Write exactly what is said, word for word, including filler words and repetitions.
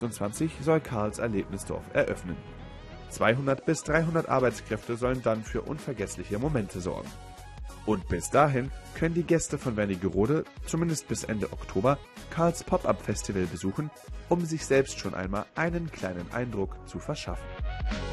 zweitausendzweiundzwanzig soll Karls Erlebnisdorf eröffnen. zweihundert bis dreihundert Arbeitskräfte sollen dann für unvergessliche Momente sorgen. Und bis dahin können die Gäste von Wernigerode, zumindest bis Ende Oktober, Karls Pop-Up-Festival besuchen, um sich selbst schon einmal einen kleinen Eindruck zu verschaffen.